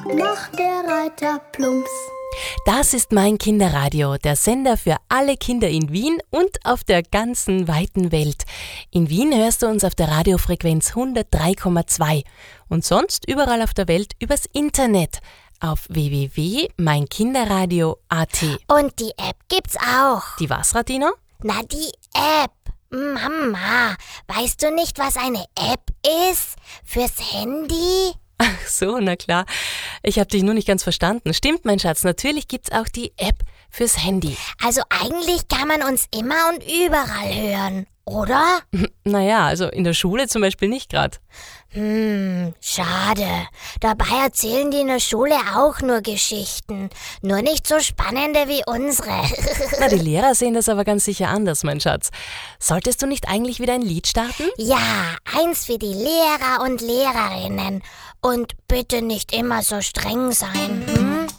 macht der Reiter plumps. Das ist mein Kinderradio, der Sender für alle Kinder in Wien und auf der ganzen weiten Welt. In Wien hörst du uns auf der Radiofrequenz 103,2 und sonst überall auf der Welt übers Internet auf www.meinkinderradio.at. Und die App gibt's auch. Die was, Radina? Na, die App. Mama, weißt du nicht, was eine App ist? Fürs Handy? Ach so, na klar. Ich habe dich nur nicht ganz verstanden. Stimmt, mein Schatz, natürlich gibt's auch die App fürs Handy. Also eigentlich kann man uns immer und überall hören, oder? Naja, also in der Schule zum Beispiel nicht gerade. Schade. Dabei erzählen die in der Schule auch nur Geschichten. Nur nicht so spannende wie unsere. Na, die Lehrer sehen das aber ganz sicher anders, mein Schatz. Solltest du nicht eigentlich wieder ein Lied starten? Ja, eins für die Lehrer und Lehrerinnen. Und bitte nicht immer so streng sein.